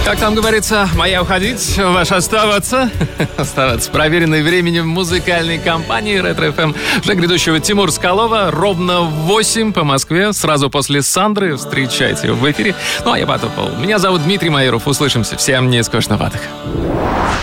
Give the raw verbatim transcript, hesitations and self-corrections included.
Как там говорится, моя уходить, ваша оставаться. Оставаться. Проверенной временем музыкальной компании Ретро эф эм. Уже грядущего Тимур Скалова. Ровно в восемь по Москве. Сразу после Сандры. Встречайте в эфире. Ну, а я потопал. Меня зовут Дмитрий Майоров. Услышимся. Всем не скучноватых.